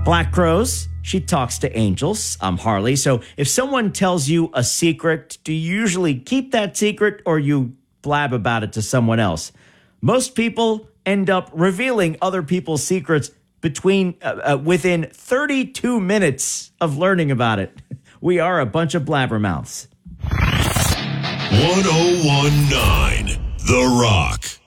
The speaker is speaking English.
Black Crows, she talks to angels. I'm Harley. So if someone tells you a secret, do you usually keep that secret or you blab about it to someone else? Most people end up revealing other people's secrets within 32 minutes of learning about it. We are a bunch of blabbermouths. 1019 The Rock.